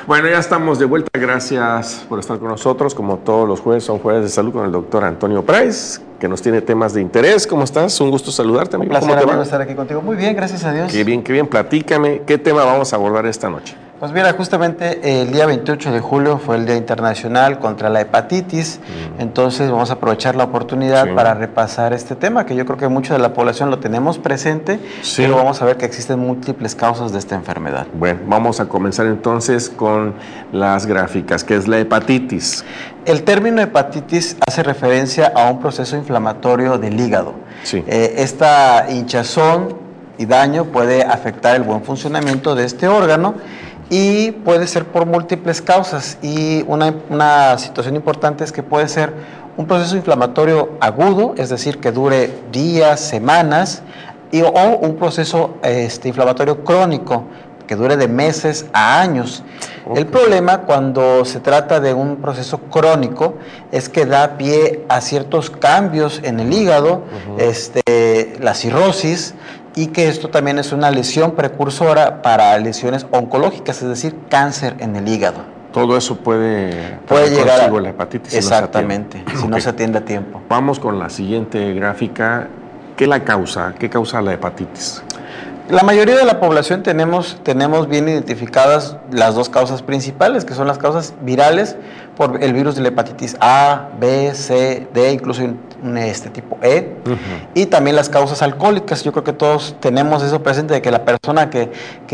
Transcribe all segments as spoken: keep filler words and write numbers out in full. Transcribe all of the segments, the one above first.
Bueno, ya estamos de vuelta. Gracias por estar con nosotros. Como todos los jueves, son jueves de salud con el doctor Antonio Price, que nos tiene temas de interés. ¿Cómo estás? Un gusto saludarte, amigo. Un placer, ¿Cómo te va? amigo, estar aquí contigo. Muy bien, gracias a Dios. Qué bien, qué bien. Platícame, ¿qué tema vamos a abordar esta noche? Pues mira, justamente el día veintiocho de julio fue el Día Internacional contra la Hepatitis, mm. entonces vamos a aprovechar la oportunidad sí. para repasar este tema, que yo creo que mucho de la población lo tenemos presente, sí. pero vamos a ver que existen múltiples causas de esta enfermedad. Bueno, vamos a comenzar entonces con las gráficas, que es la hepatitis. El término hepatitis hace referencia a un proceso inflamatorio del hígado. Sí. Eh, esta hinchazón y daño puede afectar el buen funcionamiento de este órgano, y puede ser por múltiples causas, y una, una situación importante es que puede ser un proceso inflamatorio agudo, es decir, que dure días, semanas, y, o un proceso este, inflamatorio crónico, que dure de meses a años. Okay. El problema cuando se trata de un proceso crónico es que da pie a ciertos cambios en el hígado, uh-huh. este, la cirrosis, y que esto también es una lesión precursora para lesiones oncológicas, es decir, cáncer en el hígado. Todo eso puede, puede llegar a la hepatitis. Exactamente, si no, okay. no se atiende a tiempo. Vamos con la siguiente gráfica. ¿Qué la causa? ¿Qué causa la hepatitis? La mayoría de la población tenemos, tenemos bien identificadas las dos causas principales, que son las causas virales por el virus de la hepatitis A, B, C, D, incluso un, este tipo E, uh-huh. y también las causas alcohólicas. Yo creo que todos tenemos eso presente, de que la persona que,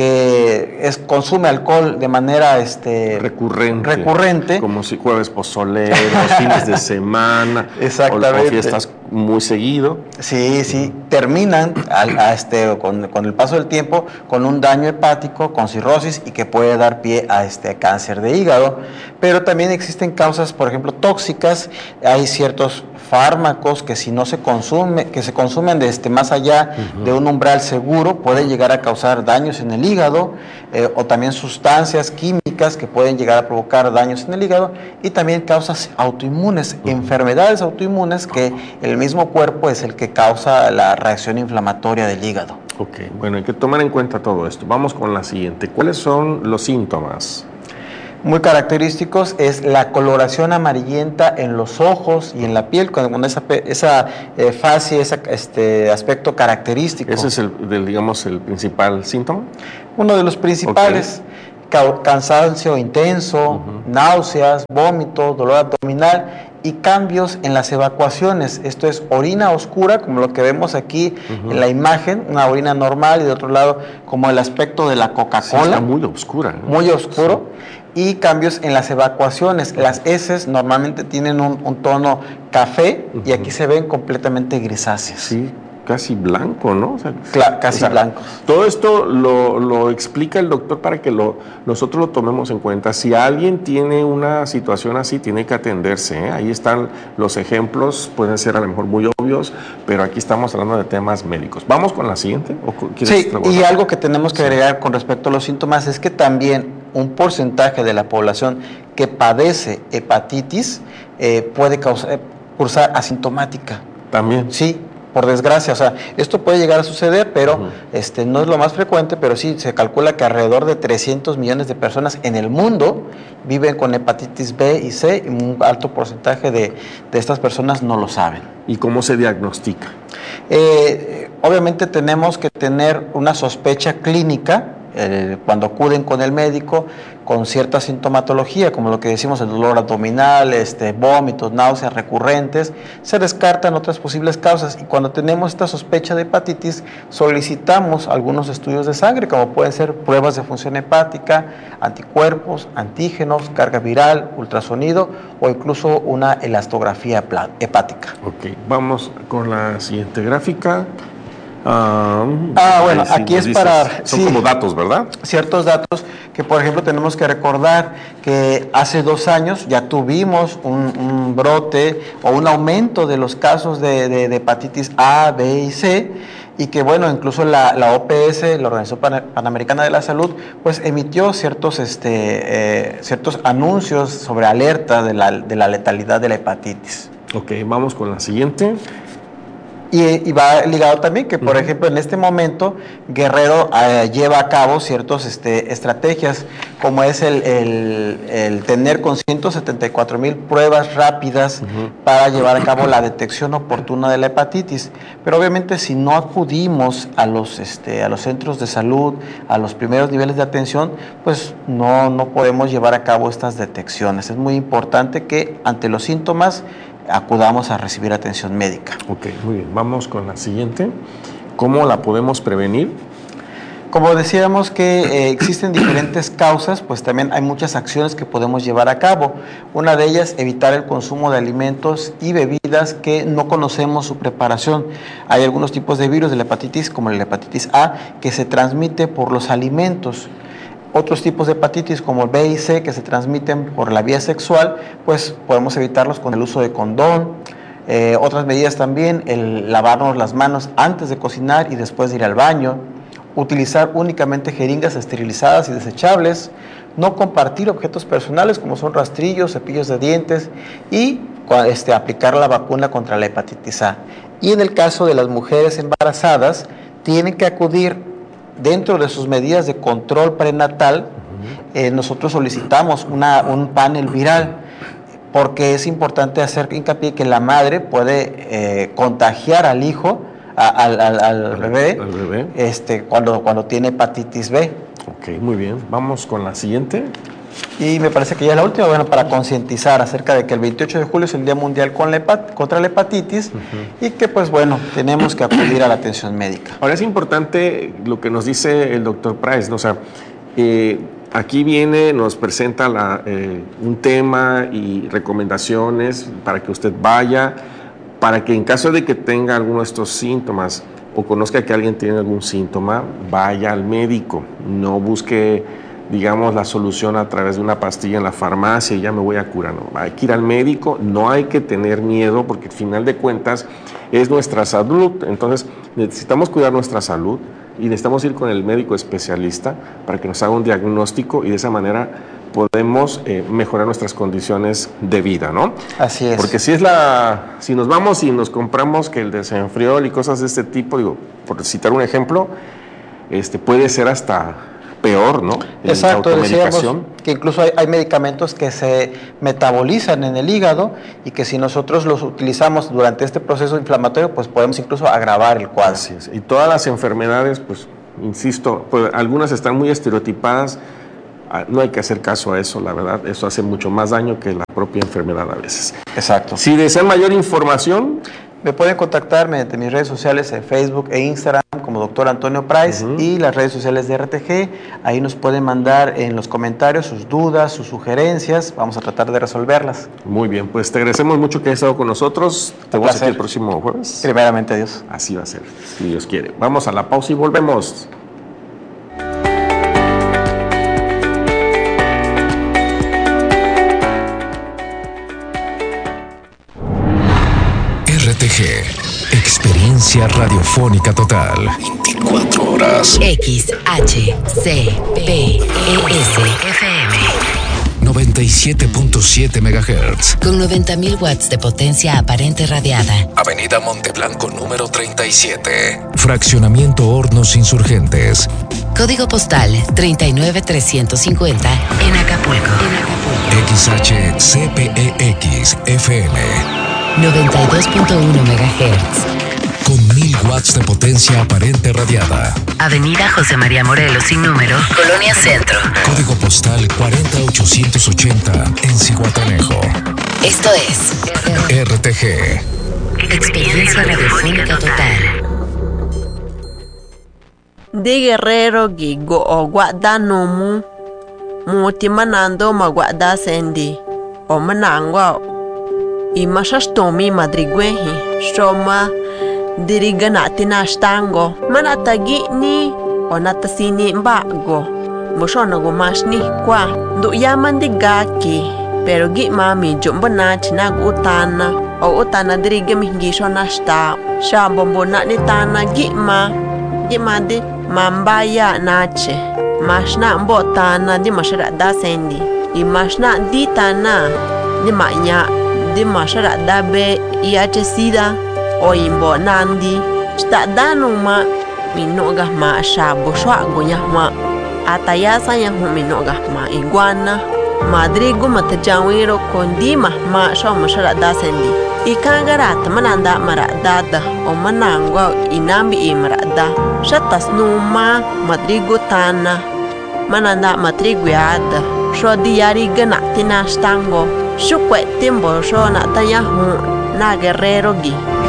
que es, consume alcohol de manera este, recurrente, recurrente, como si jueves pozoleros, fines de semana, exactamente. O, o fiestas muy seguido. Sí, sí, terminan al, a este, con, con el paso del tiempo con un daño hepático, con cirrosis, y que puede dar pie a este cáncer de hígado. Pero también existen causas, por ejemplo, tóxicas. Hay ciertos fármacos que si no se consume, que se consumen de este más allá uh-huh. de un umbral seguro, pueden llegar a causar daños en el hígado, eh, o también sustancias químicas que pueden llegar a provocar daños en el hígado, y también causas autoinmunes, uh-huh. enfermedades autoinmunes que el mismo cuerpo es el que causa la reacción inflamatoria del hígado. Ok, bueno, hay que tomar en cuenta todo esto. Vamos con la siguiente. ¿Cuáles son los síntomas? Muy característicos es la coloración amarillenta en los ojos y en la piel, con esa, esa eh, fase, ese este, aspecto característico. ¿Ese es, el, del, digamos, el principal síntoma? Uno de los principales. Okay. Cansancio intenso, uh-huh. náuseas, vómito, dolor abdominal y cambios en las evacuaciones. Esto es orina oscura, como lo que vemos aquí uh-huh. en la imagen, una orina normal, y de otro lado como el aspecto de la Coca-Cola. Sí, está muy oscura, ¿no? Muy oscuro. Sí. Y cambios en las evacuaciones. Las heces normalmente tienen un, un tono café uh-huh. y aquí se ven completamente grisáceas. Sí. Casi blanco, ¿no? O sea, claro, casi o sea, blanco. Todo esto lo, lo explica el doctor para que lo, nosotros lo tomemos en cuenta. Si alguien tiene una situación así, tiene que atenderse, ¿eh? Ahí están los ejemplos, pueden ser a lo mejor muy obvios, pero aquí estamos hablando de temas médicos. ¿Vamos con la siguiente? ¿O sí, y algo que tenemos que agregar sí. con respecto a los síntomas es que también un porcentaje de la población que padece hepatitis eh, puede causar, cursar asintomática. ¿También? Sí. Por desgracia, o sea, esto puede llegar a suceder, pero uh-huh. este, no es lo más frecuente, pero sí se calcula que alrededor de trescientos millones de personas en el mundo viven con hepatitis B y C, y un alto porcentaje de, de estas personas no lo saben. ¿Y cómo se diagnostica? Eh, obviamente tenemos que tener una sospecha clínica eh, cuando acuden con el médico con cierta sintomatología, como lo que decimos, el dolor abdominal, este, vómitos, náuseas recurrentes. Se descartan otras posibles causas, y cuando tenemos esta sospecha de hepatitis solicitamos algunos estudios de sangre, como pueden ser pruebas de función hepática, anticuerpos, antígenos, carga viral, ultrasonido o incluso una elastografía hepática. Ok, vamos con la siguiente gráfica. Um, ah, bueno, sí, aquí es dices, para... Son sí, como datos, ¿verdad? Ciertos datos que, por ejemplo, tenemos que recordar que hace dos años ya tuvimos un, un brote o un aumento de los casos de, de, de hepatitis A, B y C, y que, bueno, incluso la, la O P S, la Organización Panamericana de la Salud, pues emitió ciertos, este, eh, ciertos anuncios sobre alerta de la, de la letalidad de la hepatitis. Ok, vamos con la siguiente. Y, y va ligado también que, por uh-huh. ejemplo, en este momento Guerrero eh, lleva a cabo ciertas este, estrategias, como es el, el, el tener con ciento setenta y cuatro mil pruebas rápidas uh-huh. para llevar a cabo la detección oportuna de la hepatitis. Pero obviamente si no acudimos a los, este, a los centros de salud, a los primeros niveles de atención, pues no, no podemos llevar a cabo estas detecciones. Es muy importante que ante los síntomas acudamos a recibir atención médica. Ok, muy bien. Vamos con la siguiente. ¿Cómo la podemos prevenir? Como decíamos que eh, existen diferentes causas, pues también hay muchas acciones que podemos llevar a cabo. Una de ellas, evitar el consumo de alimentos y bebidas que no conocemos su preparación. Hay algunos tipos de virus de la hepatitis, como la hepatitis A, que se transmite por los alimentos. Otros tipos de hepatitis como el B y C que se transmiten por la vía sexual, pues podemos evitarlos con el uso de condón. Eh, otras medidas también, el lavarnos las manos antes de cocinar y después de ir al baño. Utilizar únicamente jeringas esterilizadas y desechables. No compartir objetos personales como son rastrillos, cepillos de dientes y este, aplicar la vacuna contra la hepatitis A. Y en el caso de las mujeres embarazadas, tienen que acudir dentro de sus medidas de control prenatal. Uh-huh. eh, nosotros solicitamos una, un panel viral porque es importante hacer hincapié que la madre puede eh, contagiar al hijo, a, al, al, al, al bebé, al bebé. Este, cuando, cuando tiene hepatitis B. Ok, muy bien. Vamos con la siguiente. Y me parece que ya es la última, bueno, para concientizar acerca de que el veintiocho de julio es el Día Mundial con la hepat- contra la Hepatitis uh-huh. y que, pues bueno, tenemos que acudir a la atención médica. Ahora es importante lo que nos dice el doctor Price, ¿no? O sea, eh, aquí viene, nos presenta la, eh, un tema y recomendaciones para que usted vaya, para que en caso de que tenga alguno de estos síntomas o conozca que alguien tiene algún síntoma, vaya al médico, no busque, digamos, la solución a través de una pastilla en la farmacia y ya me voy a curar. No, hay que ir al médico, no hay que tener miedo porque al final de cuentas es nuestra salud. Entonces necesitamos cuidar nuestra salud y necesitamos ir con el médico especialista para que nos haga un diagnóstico y de esa manera podemos eh, mejorar nuestras condiciones de vida, ¿no? Así es. Porque si es la, si nos vamos y nos compramos que el desenfriol y cosas de este tipo, digo, por citar un ejemplo, este puede ser hasta peor, ¿no? Exacto, decíamos que incluso hay, hay medicamentos que se metabolizan en el hígado y que si nosotros los utilizamos durante este proceso inflamatorio, pues podemos incluso agravar el cuadro. Así es. Y todas las enfermedades, pues, insisto, pues, algunas están muy estereotipadas, no hay que hacer caso a eso, la verdad, eso hace mucho más daño que la propia enfermedad a veces. Exacto. Si desean mayor información, me pueden contactar mediante mis redes sociales en Facebook e Instagram como doctor Antonio Price uh-huh. y las redes sociales de R T G. Ahí nos pueden mandar en los comentarios sus dudas, sus sugerencias. Vamos a tratar de resolverlas. Muy bien, pues te agradecemos mucho que hayas estado con nosotros. Te vemos aquí el próximo jueves. Primeramente, Dios. Así va a ser, si Dios quiere. Vamos a la pausa y volvemos. R T G, experiencia radiofónica total. veinticuatro horas. X H C P E S F M noventa y siete punto siete megahertz. Con noventa mil watts de potencia aparente radiada. Avenida Monteblanco número treinta y siete. Fraccionamiento Hornos Insurgentes. Código postal treinta y nueve trescientos cincuenta en Acapulco. En Acapulco. X H C P E X F M. noventa y dos punto uno megahertz. Con mil watts de potencia aparente radiada. Avenida José María Morelos sin número, Colonia Centro. Código postal cuarenta ochocientos ochenta en Zihuatanejo. Esto es R T G. Experiencia radiofónica total. De Guerrero gigo o guada nomu. Muti manando ma guada sendi. O manangwa. I mashastomi madrigwehi. Shoma diriganati nashtango. Manatagi ni. O natasini mbago. Boshona gumashni kwa. Du yaman digaki. Pero gi mami jumbo na chinagu utana. O utana diriga mihingisho nashta. Shabombo na nitana gi ma. Gi ma di mambaya nache. Mashna mbotana di masharada sendi. I mashna ditana di manya. Di masharada be I H sida o imbo nandi sta danu ma minoga ma shabo shwa gonya ma atayasa yang hu minoga ma iguana madrigo matajawiro kondi ma ma sho mashara dasendi ikangarat mananda maradada o manangwa inambi imrada shatas numa madrigo tana mananda matriguada sho diari gana tina stango shukwe timbo sho na tayahu na guerrero gi